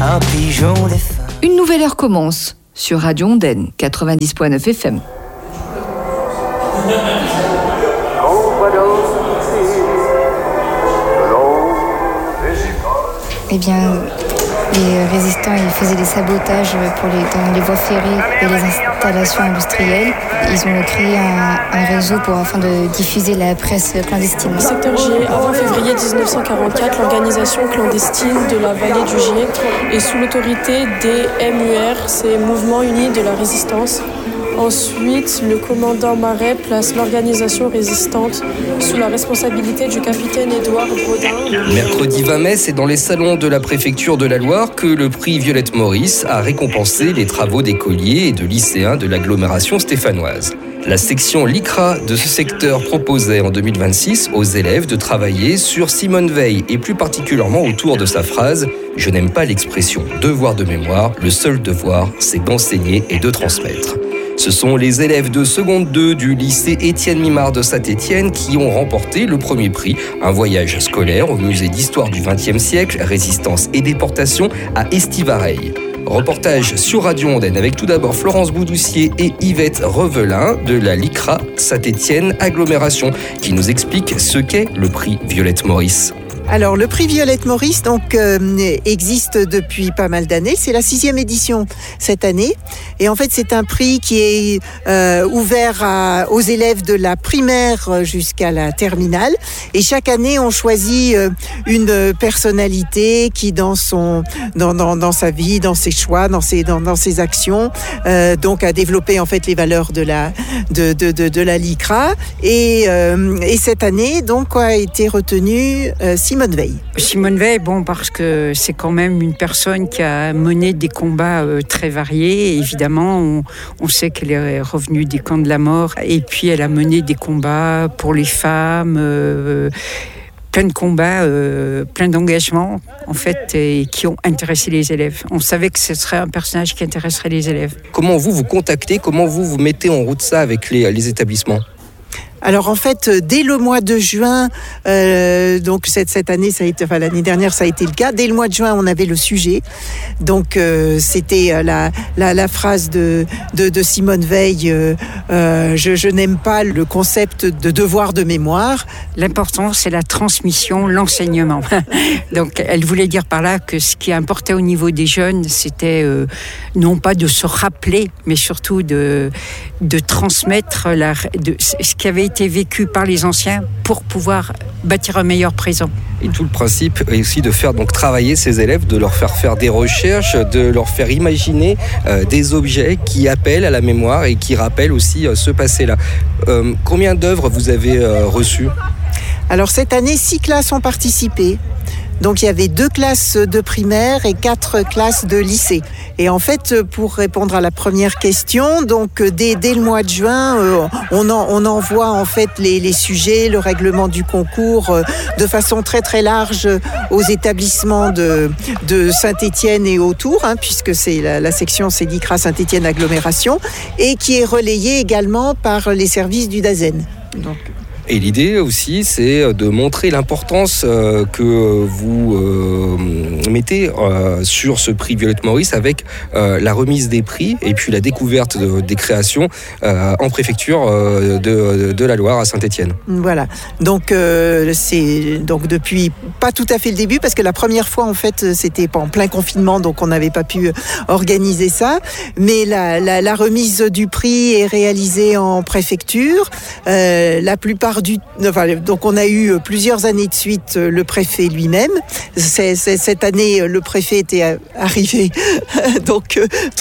un pigeon défunt. Une nouvelle heure commence sur Radio Ondaine, 90.9 FM. Eh bien, les résistants, ils faisaient des sabotages dans les voies ferrées et les installations industrielles. Ils ont créé un réseau afin de diffuser la presse clandestine. Secteur Gier, avant février 1944, l'organisation clandestine de la vallée du Gier est sous l'autorité des MUR, ces Mouvements Unis de la Résistance. Ensuite, le commandant Marais place l'organisation résistante sous la responsabilité du capitaine Édouard Brodin. Mercredi 20 mai, c'est dans les salons de la préfecture de la Loire que le prix Violette Maurice a récompensé les travaux d'écoliers et de lycéens de l'agglomération stéphanoise. La section LICRA de ce secteur proposait en 2026 aux élèves de travailler sur Simone Veil et plus particulièrement autour de sa phrase « Je n'aime pas l'expression devoir de mémoire, le seul devoir, c'est d'enseigner et de transmettre ». Ce sont les élèves de seconde 2 du lycée Étienne Mimard de Saint-Étienne qui ont remporté le premier prix, un voyage scolaire au musée d'histoire du XXe siècle, résistance et déportation à Estivareil. Reportage sur Radio Ondaine avec tout d'abord Florence Boudoussier et Yvette Revelin de la LICRA Saint-Étienne Agglomération qui nous explique ce qu'est le prix Violette Maurice. Alors, le prix Violette Maurice existe depuis pas mal d'années. C'est la 6e édition cette année. Et en fait, c'est un prix qui est ouvert aux élèves de la primaire jusqu'à la terminale. Et chaque année, on choisit une personnalité qui, dans sa vie, dans ses choix, dans ses actions, donc a développé en fait les valeurs de la LICRA. Et cette année, donc, a été retenue Simone Veil. Simone Veil, parce que c'est quand même une personne qui a mené des combats très variés. Évidemment, on sait qu'elle est revenue des camps de la mort. Et puis, elle a mené des combats pour les femmes, plein de combats, plein d'engagements, en fait, et qui ont intéressé les élèves. On savait que ce serait un personnage qui intéresserait les élèves. Comment vous contactez, comment vous mettez en route ça avec les établissements ? Alors en fait, dès le mois de juin, donc cette année, l'année dernière, ça a été le cas. Dès le mois de juin, on avait le sujet. Donc c'était la phrase de Simone Veil. Je n'aime pas le concept de devoir de mémoire. L'important, c'est la transmission, l'enseignement. Donc elle voulait dire par là que ce qui importait au niveau des jeunes, c'était non pas de se rappeler, mais surtout de transmettre ce qui avait été vécu par les anciens pour pouvoir bâtir un meilleur présent. Et tout le principe est aussi de faire donc travailler ces élèves, de leur faire des recherches, de leur faire imaginer des objets qui appellent à la mémoire et qui rappellent aussi ce passé-là. Combien d'œuvres vous avez reçues ? Alors cette année, 6 classes ont participé. Donc il y avait 2 classes de primaire et 4 classes de lycée. Et en fait, pour répondre à la première question, donc dès le mois de juin, on envoie en fait les sujets, le règlement du concours de façon très très large aux établissements de Saint-Étienne et autour, puisque c'est la section c'est LICRA Saint-Étienne Agglomération, et qui est relayée également par les services du DAZEN. Donc. Et l'idée aussi, c'est de montrer l'importance que vous mettez sur ce prix Violette Maurice avec la remise des prix et puis la découverte des créations en préfecture de la Loire à Saint-Étienne. Voilà. Donc c'est depuis pas tout à fait le début parce que la première fois en fait c'était en plein confinement donc on n'avait pas pu organiser ça. Mais la remise du prix est réalisée en préfecture. La plupart donc on a eu plusieurs années de suite le préfet lui-même. Cette année, le préfet était arrivé donc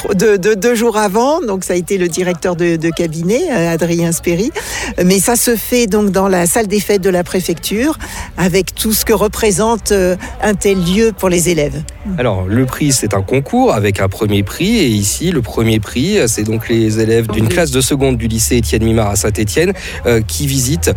2 jours avant. Donc ça a été le directeur de cabinet, Adrien Spéry. Mais ça se fait donc dans la salle des fêtes de la préfecture avec tout ce que représente un tel lieu pour les élèves. Alors le prix, c'est un concours avec un premier prix. Et ici, le premier prix, c'est donc les élèves d'une classe de seconde du lycée Étienne Mimard à Saint-Étienne qui visitent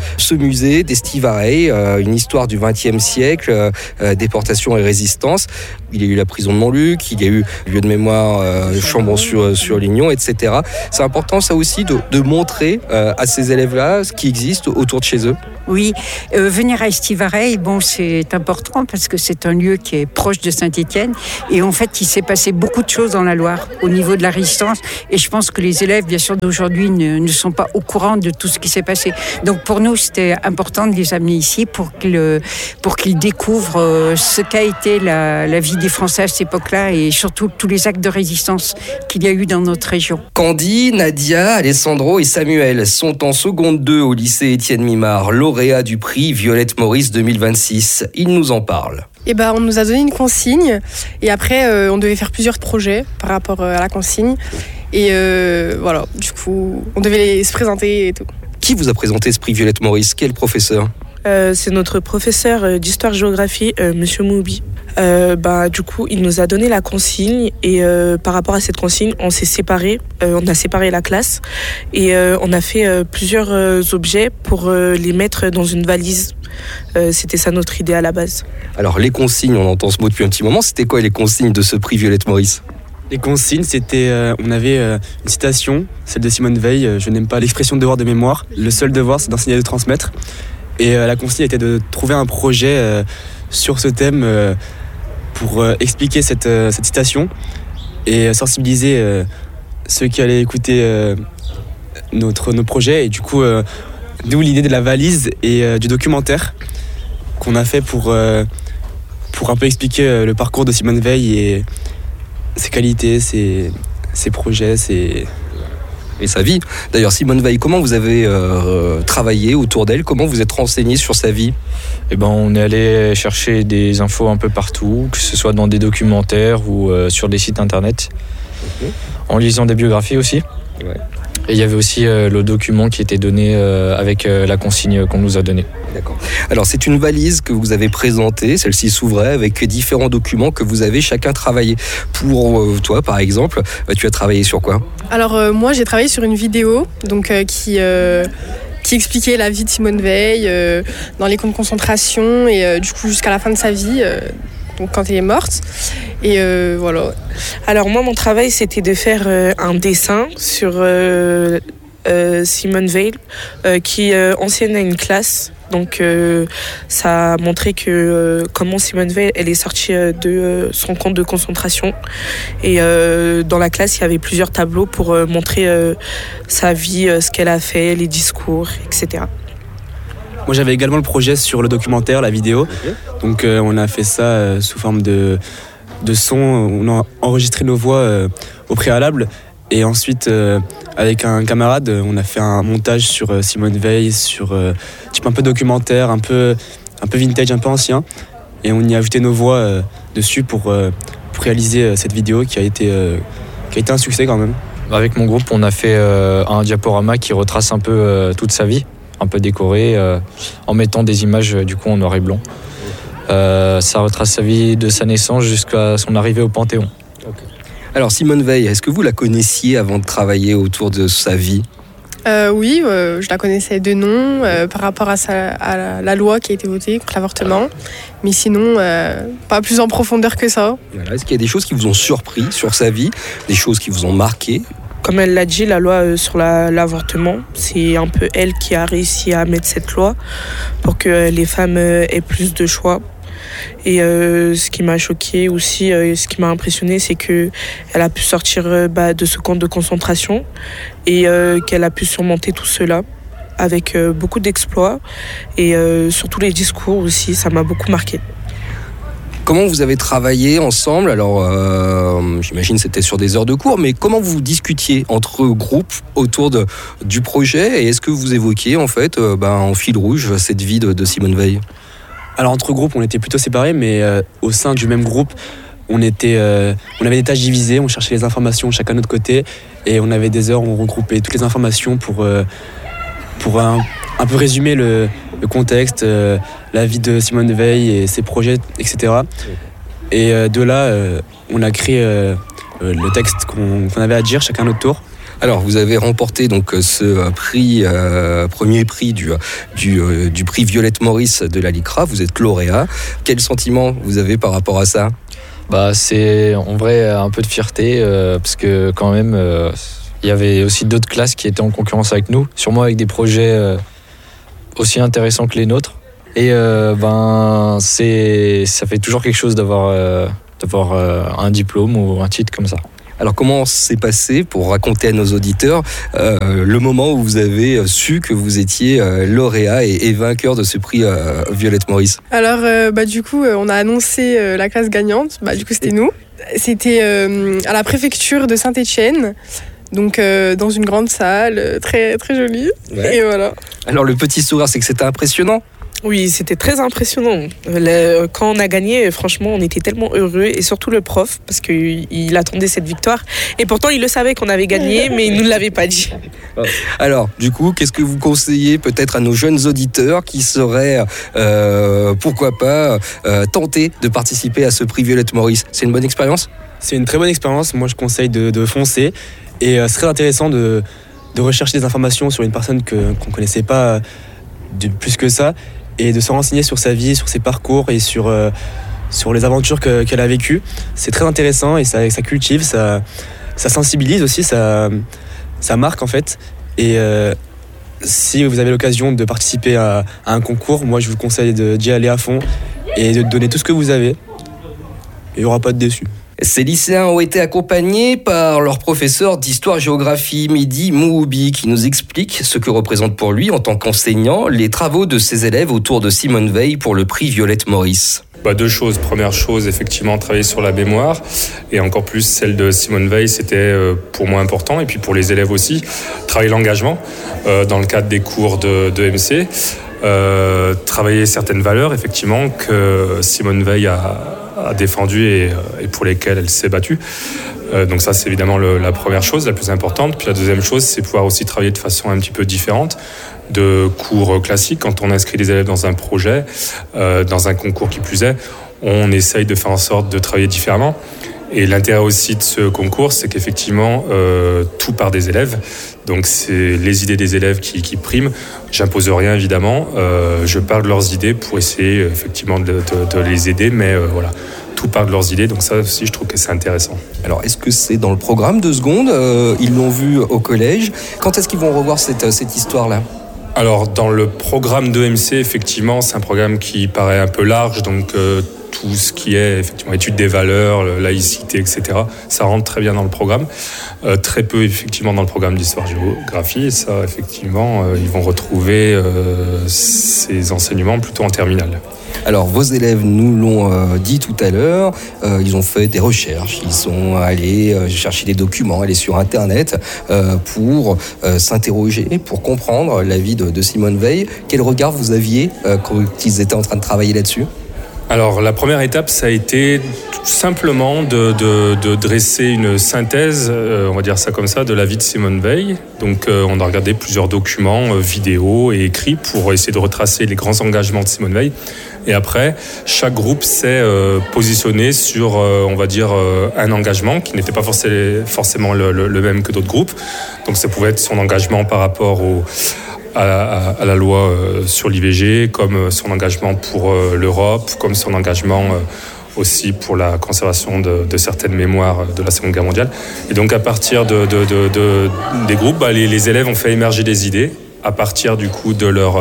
ce musée d'Estivarey, une histoire du XXe siècle, déportation et résistance. Il y a eu la prison de Montluc, il y a eu lieu de mémoire Chambon-sur-Lignon, etc. C'est important ça aussi de montrer à ces élèves-là ce qui existe autour de chez eux. Oui, venir à Estivarey, c'est important parce que c'est un lieu qui est proche de Saint-Étienne et en fait, il s'est passé beaucoup de choses dans la Loire au niveau de la résistance et je pense que les élèves, bien sûr, d'aujourd'hui ne sont pas au courant de tout ce qui s'est passé. Donc pour nous, c'était important de les amener ici pour qu'ils découvrent ce qu'a été la vie des Français à cette époque-là et surtout tous les actes de résistance qu'il y a eu dans notre région. Candy, Nadia, Alessandro et Samuel sont en seconde 2 au lycée Étienne Mimard, lauréats du prix Violette Maurice 2026. Ils nous en parlent. On nous a donné une consigne et après on devait faire plusieurs projets par rapport à la consigne et voilà, du coup on devait se présenter et tout. Qui vous a présenté ce prix Violette Maurice? Quel professeur? C'est notre professeur d'histoire-géographie, Monsieur Moubi. Du coup, il nous a donné la consigne et par rapport à cette consigne, on s'est séparés. On a séparé la classe et on a fait plusieurs objets pour les mettre dans une valise. C'était ça notre idée à la base. Alors les consignes, on entend ce mot depuis un petit moment. C'était quoi les consignes de ce prix Violette Maurice? Les consignes, c'était, on avait une citation, celle de Simone Veil. Je n'aime pas l'expression devoir de mémoire. Le seul devoir, c'est d'enseigner et de transmettre. Et la consigne était de trouver un projet sur ce thème pour expliquer cette citation et sensibiliser ceux qui allaient écouter nos projets. Et du coup, d'où l'idée de la valise et du documentaire qu'on a fait pour un peu expliquer le parcours de Simone Veil et ses qualités, ses projets, et sa vie. D'ailleurs, Simone Veil, comment vous avez travaillé autour d'elle? Comment vous êtes renseigné sur sa vie? On est allé chercher des infos un peu partout, que ce soit dans des documentaires ou sur des sites internet, en lisant des biographies aussi. Ouais. Et il y avait aussi le document qui était donné avec la consigne qu'on nous a donnée. D'accord. Alors c'est une valise que vous avez présentée, celle-ci s'ouvrait avec différents documents que vous avez chacun travaillé. Pour toi par exemple, tu as travaillé sur quoi? Alors moi j'ai travaillé sur une vidéo qui expliquait la vie de Simone Veil dans les camps de concentration et du coup jusqu'à la fin de sa vie. Donc quand elle est morte. Et voilà. Alors moi, mon travail, c'était de faire un dessin sur Simone Veil, qui enseignait à une classe. Donc ça a montré comment Simone Veil, elle est sortie de son camp de concentration. Et dans la classe, il y avait plusieurs tableaux pour montrer sa vie, ce qu'elle a fait, les discours, etc. Moi, j'avais également le projet sur le documentaire, la vidéo. Okay. Donc, on a fait ça sous forme de son. On a enregistré nos voix au préalable. Et ensuite, avec un camarade, on a fait un montage sur Simone Veil, sur type un peu documentaire, un peu vintage, un peu ancien. Et on y a ajouté nos voix dessus pour réaliser cette vidéo qui a été un succès quand même. Avec mon groupe, on a fait un diaporama qui retrace un peu toute sa vie, un peu décoré, en mettant des images du coup en noir et blanc. Ça retrace sa vie de sa naissance jusqu'à son arrivée au Panthéon. Okay. Alors Simone Veil, est-ce que vous la connaissiez avant de travailler autour de sa vie ? Oui, je la connaissais de nom par rapport à la loi qui a été votée contre l'avortement. Mais sinon, pas plus en profondeur que ça. Voilà. Est-ce qu'il y a des choses qui vous ont surpris sur sa vie, des choses qui vous ont marqué ? Comme elle l'a dit, la loi sur l'avortement, c'est un peu elle qui a réussi à mettre cette loi pour que les femmes aient plus de choix. Et ce qui m'a choqué aussi, ce qui m'a impressionné, c'est qu'elle a pu sortir de ce camp de concentration et qu'elle a pu surmonter tout cela avec beaucoup d'exploits et surtout les discours aussi, ça m'a beaucoup marqué. Comment vous avez travaillé ensemble ? Alors, j'imagine que c'était sur des heures de cours, mais comment vous discutiez entre groupes autour du projet ? Et est-ce que vous évoquiez en fait, en fil rouge, cette vie de Simone Veil ? Alors entre groupes, on était plutôt séparés, mais au sein du même groupe, on avait des tâches divisées, on cherchait les informations chacun de notre côté, et on avait des heures où on regroupait toutes les informations pour un peu résumer le contexte, la vie de Simone Veil et ses projets, etc. Et de là, on a créé le texte qu'on avait à dire chacun à notre tour. Alors, vous avez remporté donc ce prix, premier prix du prix Violette Maurice de la LICRA. Vous êtes lauréat. Quel sentiment vous avez par rapport à ça ? C'est en vrai un peu de fierté parce que quand même il y avait aussi d'autres classes qui étaient en concurrence avec nous, sûrement avec des projets aussi intéressants que les nôtres. Et ça fait toujours quelque chose d'avoir un diplôme ou un titre comme ça. Alors comment s'est passé, pour raconter à nos auditeurs, le moment où vous avez su que vous étiez lauréat et vainqueur de ce prix Violette Maurice ? Alors du coup on a annoncé la classe gagnante, du coup c'était nous. C'était à la préfecture de Saint-Étienne, donc dans une grande salle très, très jolie. Ouais. Et voilà. Alors le petit sourire, c'est que c'était impressionnant ? Oui, c'était très impressionnant. Quand on a gagné, franchement, on était tellement heureux, et surtout le prof, parce qu'il attendait cette victoire. Et pourtant, il le savait qu'on avait gagné, mais il ne nous l'avait pas dit. Alors, du coup, qu'est-ce que vous conseillez peut-être à nos jeunes auditeurs qui seraient, pourquoi pas, tentés de participer à ce prix Violette Maurice ? C'est une bonne expérience ? C'est une très bonne expérience. Moi, je conseille de foncer. Et c'est très intéressant de rechercher des informations sur une personne qu'on ne connaissait pas plus que ça, et de se renseigner sur sa vie, sur ses parcours et sur les aventures qu'elle a vécues. C'est très intéressant et ça cultive, ça sensibilise aussi, ça marque en fait. Et si vous avez l'occasion de participer à un concours, moi je vous conseille d'y aller à fond et de donner tout ce que vous avez. Et il n'y aura pas de déçus. Ces lycéens ont été accompagnés par leur professeur d'histoire-géographie, Mehdi Mouhoubi, qui nous explique ce que représente pour lui, en tant qu'enseignant, les travaux de ses élèves autour de Simone Veil pour le prix Violette Maurice. Deux choses. Première chose, effectivement, travailler sur la mémoire, et encore plus celle de Simone Veil, c'était pour moi important, et puis pour les élèves aussi, travailler l'engagement dans le cadre des cours de MC, travailler certaines valeurs, effectivement, que Simone Veil a défendu et pour lesquelles elle s'est battue. Donc ça, c'est évidemment la première chose, la plus importante. Puis la deuxième chose, c'est pouvoir aussi travailler de façon un petit peu différente de cours classiques. Quand on inscrit les élèves dans un projet, dans un concours qui plus est, on essaye de faire en sorte de travailler différemment. Et l'intérêt aussi de ce concours, c'est qu'effectivement, tout part des élèves. Donc c'est les idées des élèves qui priment. J'impose rien, évidemment. Je parle de leurs idées pour essayer effectivement de les aider, mais voilà, tout part de leurs idées. Donc ça aussi, je trouve que c'est intéressant. Alors, est-ce que c'est dans le programme de seconde ? Ils l'ont vu au collège. Quand est-ce qu'ils vont revoir cette histoire-là ? Alors, dans le programme d'EMC, effectivement, c'est un programme qui paraît un peu large, donc tout ce qui est effectivement étude des valeurs, laïcité, etc., ça rentre très bien dans le programme. Très peu, effectivement, dans le programme d'histoire-géographie. Et ça, effectivement, ils vont retrouver ces enseignements plutôt en terminale. Alors, vos élèves nous l'ont dit tout à l'heure, ils ont fait des recherches, ils sont allés chercher des documents, aller sur Internet pour s'interroger, pour comprendre la vie de Simone Veil. Quel regard vous aviez quand ils étaient en train de travailler là-dessus ? Alors, la première étape, ça a été tout simplement de dresser une synthèse, on va dire ça comme ça, de la vie de Simone Veil. Donc, on a regardé plusieurs documents, vidéos et écrits pour essayer de retracer les grands engagements de Simone Veil. Et après, chaque groupe s'est positionné sur, on va dire, un engagement qui n'était pas forcément le même que d'autres groupes. Donc, ça pouvait être son engagement par rapport à la loi sur l'IVG, comme son engagement pour l'Europe, comme son engagement aussi pour la conservation de certaines mémoires de la Seconde Guerre mondiale. Et donc à partir des groupes, les élèves ont fait émerger des idées à partir du coup de leur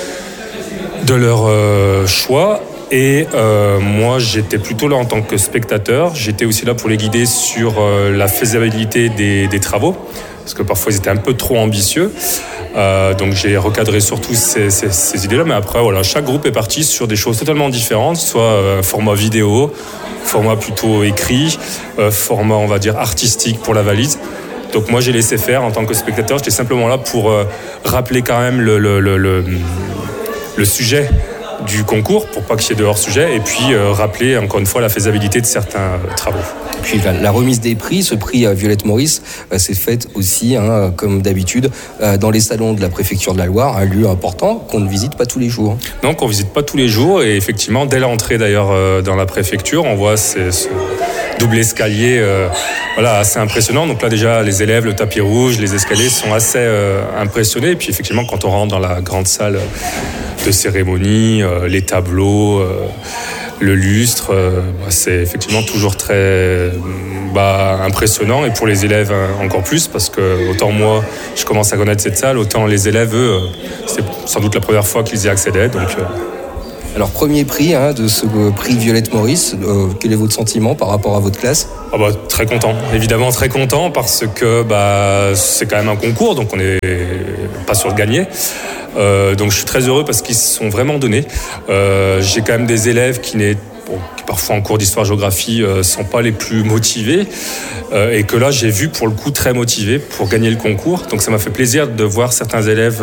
choix. Et moi, j'étais plutôt là en tant que spectateur. J'étais aussi là pour les guider sur la faisabilité des travaux, parce que parfois ils étaient un peu trop ambitieux. Donc j'ai recadré surtout ces idées-là, mais après voilà, chaque groupe est parti sur des choses totalement différentes, soit format vidéo, format plutôt écrit, format on va dire artistique pour la valise. Donc moi j'ai laissé faire en tant que spectateur, j'étais simplement là pour rappeler quand même le sujet du concours pour pas qu'il y ait de hors-sujet, et puis rappeler encore une fois la faisabilité de certains travaux. Puis la remise des prix, ce prix Violette Maurice, s'est faite aussi, comme d'habitude, dans les salons de la préfecture de la Loire, un lieu important qu'on ne visite pas tous les jours. Non, qu'on ne visite pas tous les jours, et effectivement, dès l'entrée d'ailleurs dans la préfecture, on voit ce double escalier voilà, assez impressionnant. Donc là déjà les élèves, le tapis rouge, les escaliers sont assez impressionnés. Et puis effectivement quand on rentre dans la grande salle de cérémonie, les tableaux, le lustre, c'est effectivement toujours très impressionnant, et pour les élèves encore plus, parce que autant moi je commence à connaître cette salle, autant les élèves eux c'est sans doute la première fois qu'ils y accédaient. Donc Alors premier prix de ce prix Violette Maurice, quel est votre sentiment par rapport à votre classe ? Très content, évidemment très content, parce que c'est quand même un concours, donc on n'est pas sûr de gagner. Donc je suis très heureux parce qu'ils se sont vraiment donnés. J'ai quand même des élèves qui parfois en cours d'histoire-géographie sont pas les plus motivés, et que là j'ai vu pour le coup très motivés pour gagner le concours. Donc ça m'a fait plaisir de voir certains élèves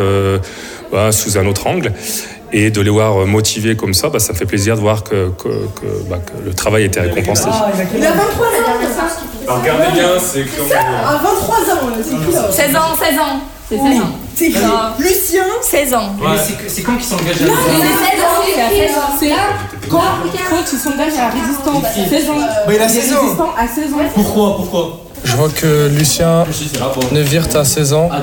sous un autre angle. Et de les voir motivés comme ça, ça me fait plaisir de voir que le travail était récompensé. Il a 23 ans. Alors regardez bien, c'est comme... À 23 ans, c'est qui là ? 16 ans. C'est 16 ans. C'est qui ? Lucien ? 16 ans. Ouais. C'est quand qu'ils s'engagent à Il a 16 ans. C'est quand ils s'engagent à la résistance. 16 ans. Il a 16 ans. À 16 ans. Pourquoi ? Je vois que Lucien Neuwirth a 16 ans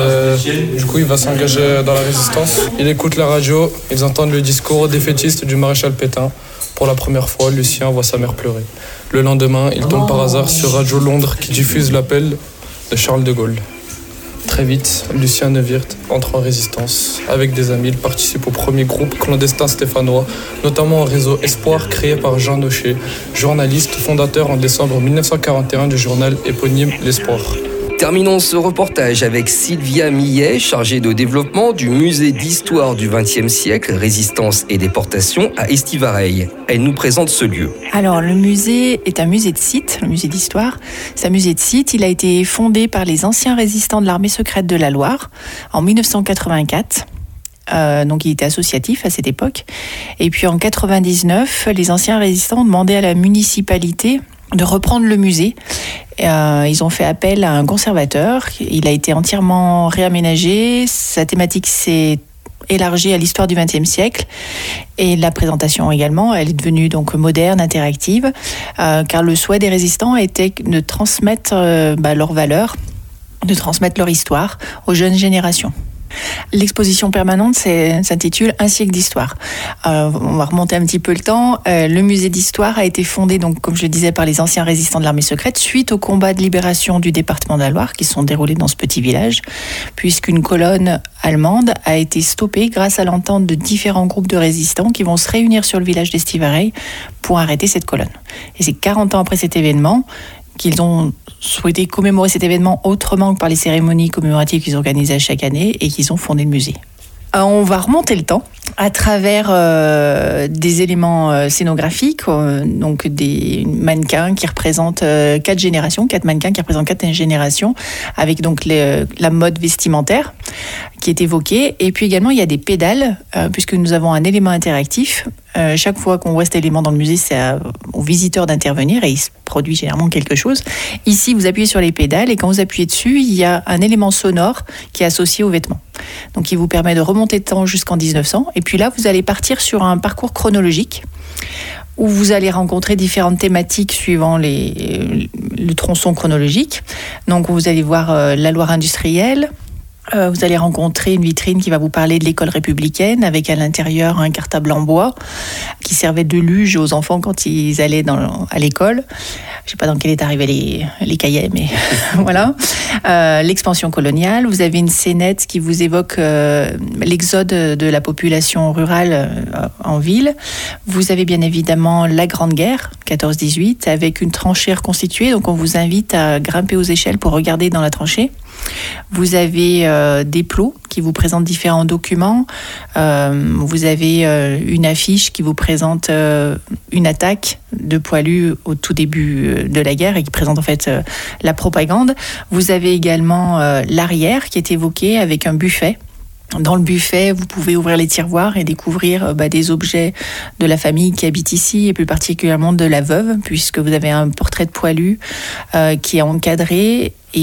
et du coup il va s'engager dans la résistance. Il écoute la radio, ils entendent le discours défaitiste du maréchal Pétain. Pour la première fois, Lucien voit sa mère pleurer. Le lendemain, il tombe par hasard sur Radio Londres qui diffuse l'appel de Charles de Gaulle. Très vite, Lucien Neuwirth entre en résistance. Avec des amis, il participe au premier groupe clandestin stéphanois, notamment au réseau Espoir créé par Jean Nochet, journaliste fondateur en décembre 1941 du journal éponyme L'Espoir. Terminons ce reportage avec Sylvia Millet, chargée de développement du musée d'histoire du XXe siècle, résistance et déportation à Estivareille. Elle nous présente ce lieu. Alors, le musée est un musée de site, le musée d'histoire. C'est un musée de site. Il a été fondé par les anciens résistants de l'armée secrète de la Loire en 1984. Donc il était associatif à cette époque. Et puis en 99, les anciens résistants ont demandé à la municipalité de reprendre le musée. Ils ont fait appel à un conservateur. Il a été entièrement réaménagé. Sa thématique s'est élargie à l'histoire du XXe siècle, et la présentation également. Elle est devenue donc moderne, interactive, car le souhait des résistants était de transmettre leurs valeurs, de transmettre leur histoire aux jeunes générations. L'exposition permanente s'intitule Un siècle d'histoire. On va remonter un petit peu le temps. Le musée d'histoire a été fondé, donc, comme je le disais, par les anciens résistants de l'armée secrète suite aux combats de libération du département de la Loire qui se sont déroulés dans ce petit village, puisqu'une colonne allemande a été stoppée grâce à l'entente de différents groupes de résistants qui vont se réunir sur le village d'Estivareille pour arrêter cette colonne. Et c'est 40 ans après cet événement qu'ils ont souhaité commémorer cet événement autrement que par les cérémonies commémoratives qu'ils organisaient chaque année, et qu'ils ont fondé le musée. On va remonter le temps à travers des éléments scénographiques, donc des mannequins qui représentent 4 générations, 4 mannequins qui représentent 4 générations, avec donc la mode vestimentaire qui est évoquée. Et puis également, il y a des pédales, puisque nous avons un élément interactif. Chaque fois qu'on voit cet élément dans le musée, c'est aux visiteurs d'intervenir, et il se produit généralement quelque chose. Ici, vous appuyez sur les pédales, et quand vous appuyez dessus, il y a un élément sonore qui est associé aux vêtements. Donc, il vous permet de remonter de temps jusqu'en 1900. Et puis là, vous allez partir sur un parcours chronologique où vous allez rencontrer différentes thématiques suivant le tronçon chronologique. Donc, vous allez voir la Loire industrielle. Vous allez rencontrer une vitrine qui va vous parler de l'école républicaine, avec à l'intérieur un cartable en bois qui servait de luge aux enfants quand ils allaient à l'école. Je ne sais pas dans quel état arrivaient les cahiers, mais voilà. L'expansion coloniale. Vous avez une scénette qui vous évoque l'exode de la population rurale en ville. Vous avez bien évidemment la Grande Guerre, 14-18, avec une tranchée reconstituée. Donc on vous invite à grimper aux échelles pour regarder dans la tranchée. Vous avez des plots qui vous présentent différents documents. Vous avez une affiche qui vous présente une attaque de poilus au tout début de la guerre et qui présente en fait la propagande. Vous avez également l'arrière qui est évoqué avec un buffet. Dans le buffet, vous pouvez ouvrir les tiroirs et découvrir des objets de la famille qui habite ici, et plus particulièrement de la veuve, puisque vous avez un portrait de poilu qui est encadré et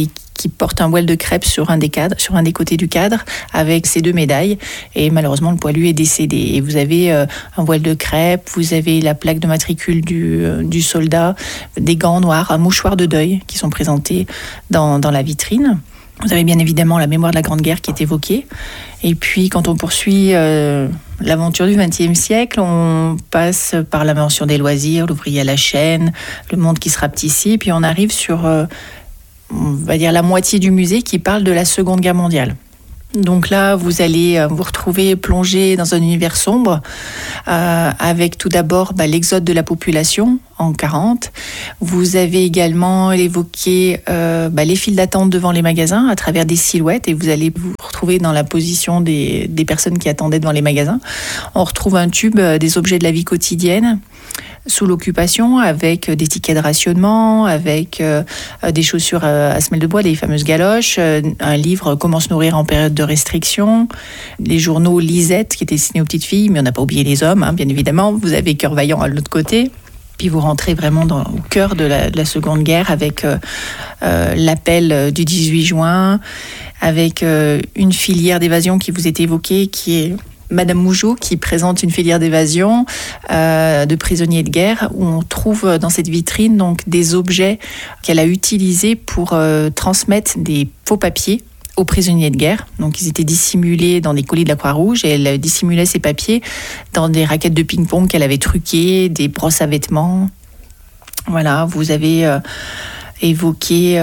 qui porte un voile de crêpe sur un des côtés du cadre, avec ses 2 médailles. Et malheureusement, le poilu est décédé. Et vous avez un voile de crêpe, vous avez la plaque de matricule du soldat, des gants noirs, un mouchoir de deuil qui sont présentés dans la vitrine. Vous avez bien évidemment la mémoire de la Grande Guerre qui est évoquée. Et puis, quand on poursuit l'aventure du XXe siècle, on passe par la mention des loisirs, l'ouvrier à la chaîne, le monde qui se rapetissait. Puis on arrive sur, on va dire, la moitié du musée qui parle de la Seconde Guerre mondiale. Donc là, vous allez vous retrouver plongé dans un univers sombre, avec tout d'abord l'exode de la population en 1940. Vous avez également évoqué les files d'attente devant les magasins à travers des silhouettes, et vous allez vous retrouver dans la position des personnes qui attendaient devant les magasins. On retrouve un tube des objets de la vie quotidienne sous l'occupation, avec des tickets de rationnement, avec des chaussures à semelles de bois, les fameuses galoches, un livre « Comment se nourrir en période de restriction », les journaux Lisette qui étaient destinés aux petites filles, mais on n'a pas oublié les hommes, bien évidemment. Vous avez Cœur Vaillant à l'autre côté. Puis vous rentrez vraiment au cœur de la Seconde Guerre, avec l'appel du 18 juin, avec une filière d'évasion qui vous est évoquée, qui est Madame Mougeot, qui présente une filière d'évasion de prisonniers de guerre, où on trouve dans cette vitrine donc des objets qu'elle a utilisés pour transmettre des faux papiers aux prisonniers de guerre. Donc ils étaient dissimulés dans des colis de la Croix-Rouge, et elle dissimulait ces papiers dans des raquettes de ping-pong qu'elle avait truquées, des brosses à vêtements. Voilà, vous avez évoqué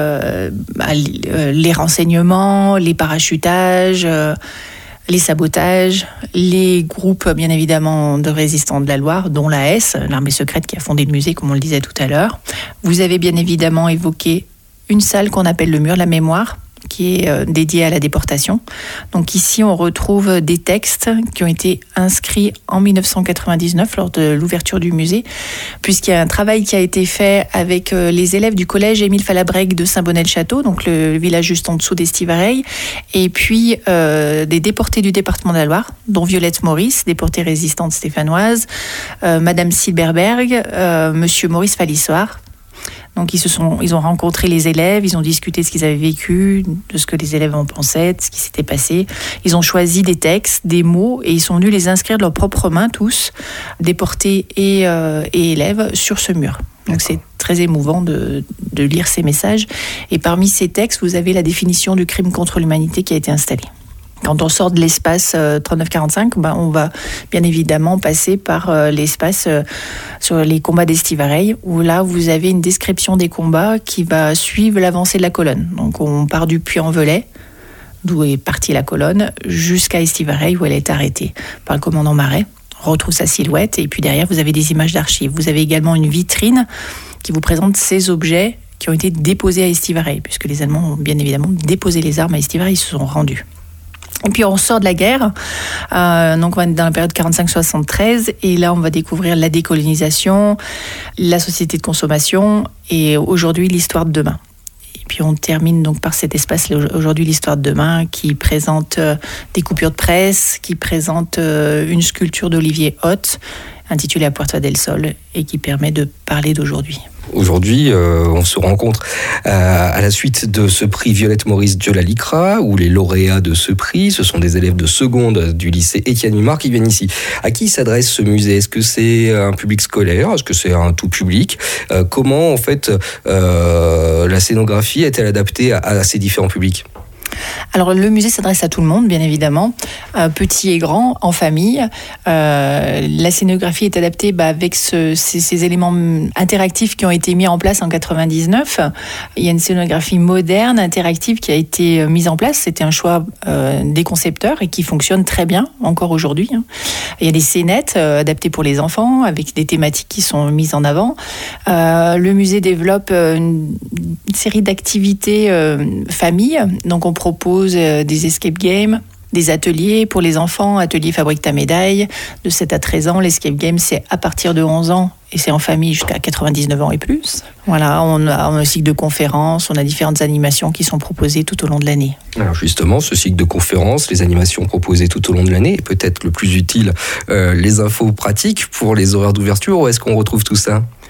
les renseignements, les parachutages, les sabotages, les groupes bien évidemment de résistants de la Loire, dont l'AS, l'armée secrète qui a fondé le musée, comme on le disait tout à l'heure. Vous avez bien évidemment évoqué une salle qu'on appelle le mur de la mémoire, qui est dédiée à la déportation. Donc ici, on retrouve des textes qui ont été inscrits en 1999 lors de l'ouverture du musée, puisqu'il y a un travail qui a été fait avec les élèves du collège Émile Falabrègue de Saint-Bonnet-le-Château, donc le village juste en dessous d'Estivareille, et puis des déportés du département de la Loire, dont Violette Maurice, déportée résistante stéphanoise, Madame Silberberg, Monsieur Maurice Falissoire. Donc ils ont rencontré les élèves, ils ont discuté de ce qu'ils avaient vécu, de ce que les élèves en pensaient, de ce qui s'était passé. Ils ont choisi des textes, des mots, et ils sont venus les inscrire de leurs propres mains, tous, déportés et élèves, sur ce mur. Donc c'est très émouvant de lire ces messages. Et parmi ces textes, vous avez la définition du crime contre l'humanité qui a été installée. Quand on sort de l'espace 39-45, on va bien évidemment passer par l'espace sur les combats d'Estivareille, où là, vous avez une description des combats qui va suivre l'avancée de la colonne. Donc, on part du Puy-en-Velay, d'où est partie la colonne, jusqu'à Estivareille, où elle est arrêtée par le commandant Marais. On retrouve sa silhouette, et puis derrière, vous avez des images d'archives. Vous avez également une vitrine qui vous présente ces objets qui ont été déposés à Estivareille, puisque les Allemands ont bien évidemment déposé les armes à Estivareille, ils se sont rendus. Et puis on sort de la guerre, donc on va être dans la période 45-73, et là on va découvrir la décolonisation, la société de consommation, et aujourd'hui l'histoire de demain. Et puis on termine donc par cet espace aujourd'hui l'histoire de demain, qui présente des coupures de presse, qui présente une sculpture d'Olivier Hoth intitulée À Puerta del Sol, et qui permet de parler d'aujourd'hui. Aujourd'hui, on se rencontre à la suite de ce prix Violette Maurice de la LICRA, où les lauréats de ce prix, ce sont des élèves de seconde du lycée Étienne Humard qui viennent ici. À qui s'adresse ce musée ? Est-ce que c'est un public scolaire ? Est-ce que c'est un tout public ? Comment, en fait, la scénographie est-elle adaptée à ces différents publics ? Alors le musée s'adresse à tout le monde, bien évidemment, petit et grand, en famille. La scénographie est adaptée avec ces éléments interactifs qui ont été mis en place en 99. Il y a une scénographie moderne, interactive, qui a été mise en place. C'était un choix des concepteurs et qui fonctionne très bien encore aujourd'hui. Il y a des scénettes adaptées pour les enfants, avec des thématiques qui sont mises en avant. Le musée développe une série d'activités famille. Donc on propose des escape games, des ateliers pour les enfants, ateliers Fabrique ta médaille, de 7 à 13 ans. L'escape game, c'est à partir de 11 ans, et c'est en famille jusqu'à 99 ans et plus. Voilà, on a un cycle de conférences, on a différentes animations qui sont proposées tout au long de l'année. Alors justement, ce cycle de conférences, les animations proposées tout au long de l'année, et peut-être le plus utile, les infos pratiques pour les horaires d'ouverture, où est-ce qu'on retrouve tout ça ?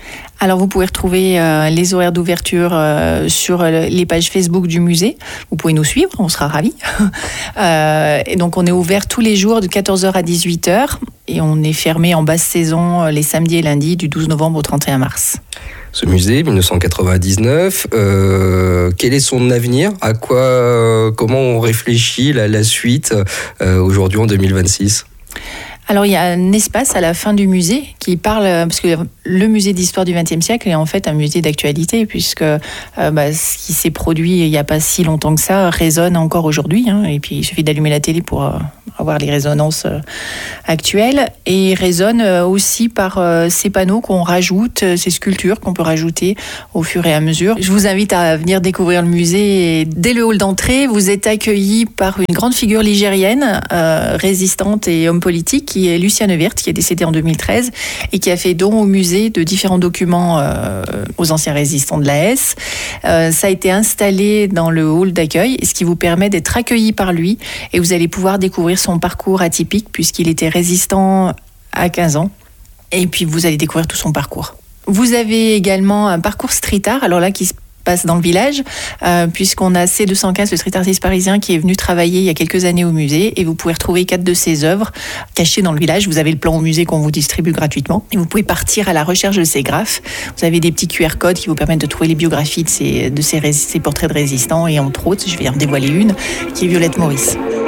Alors vous pouvez retrouver les horaires d'ouverture sur les pages Facebook du musée. Vous pouvez nous suivre, on sera ravis. Et donc on est ouvert tous les jours de 14h à 18h et on est fermé en basse saison les samedis et lundis du 12 novembre au 31 mars. Ce musée, 1999, quel est son avenir ? Comment on réfléchit la suite aujourd'hui en 2026 ? Alors, il y a un espace à la fin du musée qui parle, parce que le musée d'histoire du XXe siècle est en fait un musée d'actualité, puisque ce qui s'est produit il n'y a pas si longtemps que ça résonne encore aujourd'hui. Et puis, il suffit d'allumer la télé pour avoir les résonances actuelles. Et il résonne aussi par ces panneaux qu'on rajoute, ces sculptures qu'on peut rajouter au fur et à mesure. Je vous invite à venir découvrir le musée. Et dès le hall d'entrée, vous êtes accueillis par une grande figure ligérienne, résistante et homme politique, qui est Lucien Neuwirth, qui est décédé en 2013 et qui a fait don au musée de différents documents aux anciens résistants de l'AS. Ça a été installé dans le hall d'accueil, ce qui vous permet d'être accueilli par lui et vous allez pouvoir découvrir son parcours atypique puisqu'il était résistant à 15 ans et puis vous allez découvrir tout son parcours. Vous avez également un parcours street art, alors là qui se passe dans le village, puisqu'on a C215, le street artiste parisien, qui est venu travailler il y a quelques années au musée, et vous pouvez retrouver 4 de ses œuvres cachées dans le village. Vous avez le plan au musée qu'on vous distribue gratuitement, et vous pouvez partir à la recherche de ces graphes. Vous avez des petits QR codes qui vous permettent de trouver les biographies de ces portraits de résistants, et entre autres, je vais en dévoiler une, qui est Violette Maurice.